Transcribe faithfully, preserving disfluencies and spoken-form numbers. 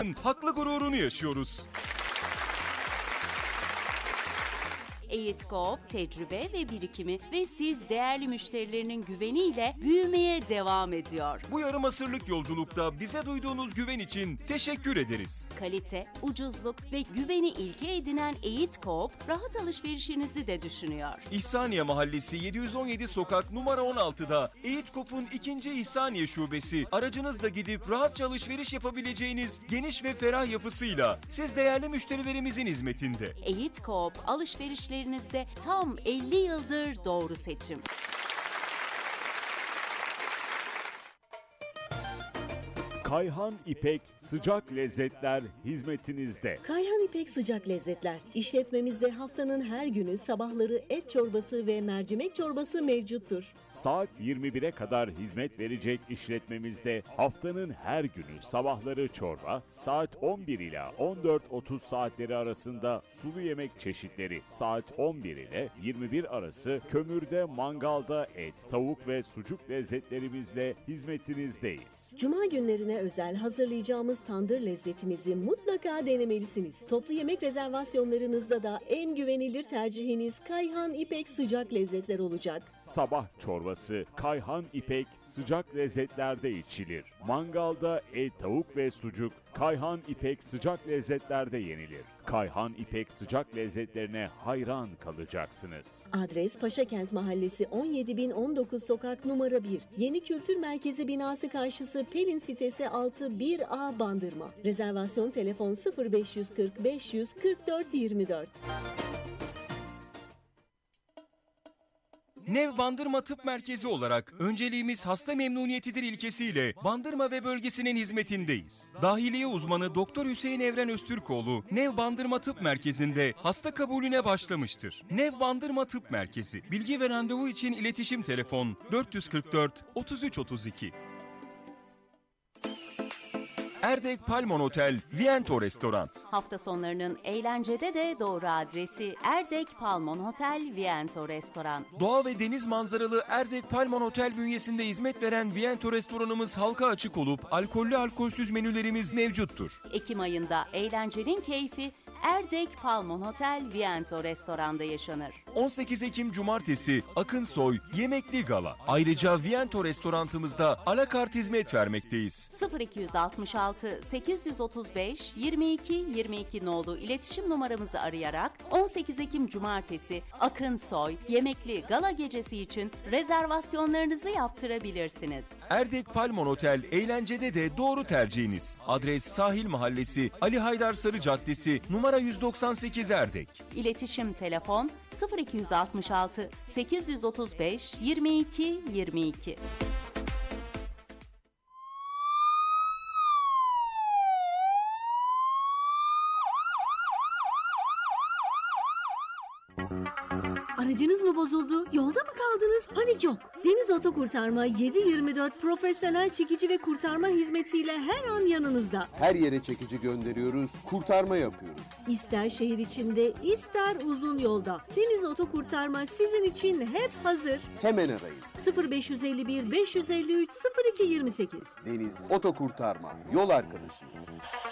olmanın haklı gururunu yaşıyoruz. Eğit Coop tecrübe ve birikimi ve siz değerli müşterilerinin güveniyle büyümeye devam ediyor. Bu yarım asırlık yolculukta bize duyduğunuz güven için teşekkür ederiz. Kalite, ucuzluk ve güveni ilke edinen Eğit Coop, rahat alışverişinizi de düşünüyor. İhsaniye Mahallesi yedi yüz on yedi sokak numara on altıda Eğit Coop'un ikinci İhsaniye şubesi, aracınızla gidip rahatça alışveriş yapabileceğiniz geniş ve ferah yapısıyla siz değerli müşterilerimizin hizmetinde. Eğit Coop, alışverişlerinizde tam elli yıldır doğru seçim. Kayhan İpek sıcak lezzetler hizmetinizde. Kayhan İpek sıcak lezzetler. İşletmemizde haftanın her günü sabahları et çorbası ve mercimek çorbası mevcuttur. Saat yirmi bire kadar hizmet verecek işletmemizde haftanın her günü sabahları çorba, saat on bir ila on dört otuz saatleri arasında sulu yemek çeşitleri, saat on bir ile yirmi bir arası kömürde, mangalda et, tavuk ve sucuk lezzetlerimizle hizmetinizdeyiz. Cuma günlerine özel hazırlayacağımız tandır lezzetimizi mutlaka denemelisiniz. Toplu yemek rezervasyonlarınızda da en güvenilir tercihiniz Kayhan İpek sıcak lezzetler olacak. Sabah çorbası Kayhan İpek sıcak lezzetlerde içilir. Mangalda et, tavuk ve sucuk Kayhan İpek sıcak lezzetlerde yenilir. Kayhan İpek sıcak lezzetlerine hayran kalacaksınız. Adres Paşakent Mahallesi on yedi bin on dokuz sokak numara bir. Yeni Kültür Merkezi binası karşısı Pelin sitesi altı bir A Bandırma. Rezervasyon telefon sıfır beş yüz kırk beş yüz kırk dört yirmi dört. Nev Bandırma Tıp Merkezi olarak önceliğimiz hasta memnuniyetidir ilkesiyle Bandırma ve bölgesinin hizmetindeyiz. Dahiliye uzmanı Doktor Hüseyin Evren Öztürkoğlu, Nev Bandırma Tıp Merkezi'nde hasta kabulüne başlamıştır. Nev Bandırma Tıp Merkezi. Bilgi ve randevu için iletişim telefon dört yüz kırk dört otuz üç otuz iki. Erdek Palmon Otel, Viento Restoran. Hafta sonlarının eğlencede de doğru adresi Erdek Palmon Otel, Viento Restoran. Doğa ve deniz manzaralı Erdek Palmon Otel bünyesinde hizmet veren Viento Restoranımız halka açık olup alkollü alkolsüz menülerimiz mevcuttur. Ekim ayında eğlencenin keyfi Erdek Palmon Otel, Viento Restoran'da yaşanır. on sekiz Ekim Cumartesi Akınsoy Yemekli Gala. Ayrıca Viento Restorantımızda alakart hizmet vermekteyiz. sıfır iki altı altı sekiz otuz beş yirmi iki yirmi iki nolu iletişim numaramızı arayarak on sekiz Ekim Cumartesi Akınsoy Yemekli Gala gecesi için rezervasyonlarınızı yaptırabilirsiniz. Erdek Palmon Otel eğlencede de doğru tercihiniz. Adres Sahil Mahallesi Ali Haydar Sarı Caddesi numara yüz doksan sekiz Erdek. İletişim telefon sıfır iki altı altı sekiz otuz beş yirmi iki yirmi iki. Aracınız mı bozuldu? Yolda mı kaldınız? Panik yok. Deniz Otokurtarma yedi yirmi dört profesyonel çekici ve kurtarma hizmetiyle her an yanınızda. Her yere çekici gönderiyoruz, kurtarma yapıyoruz. İster şehir içinde, ister uzun yolda. Deniz Otokurtarma sizin için hep hazır. Hemen arayın. sıfır beş yüz elli bir beş yüz elli üç sıfır iki yirmi sekiz. Deniz Otokurtarma, yol arkadaşınız.